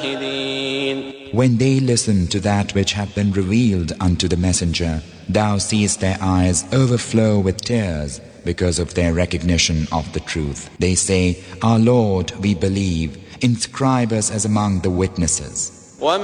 When they listen to that which hath been revealed unto the Messenger, thou seest their eyes overflow with tears because of their recognition of the truth. They say, Our Lord, we believe, inscribe us as among the witnesses.